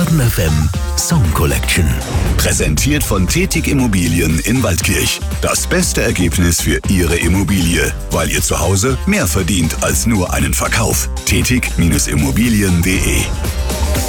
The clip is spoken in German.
Eden FM Song Collection. Präsentiert von Tetig Immobilien in Waldkirch. Das beste Ergebnis für Ihre Immobilie, weil ihr zu Hause mehr verdient als nur einen Verkauf. tetig-immobilien.de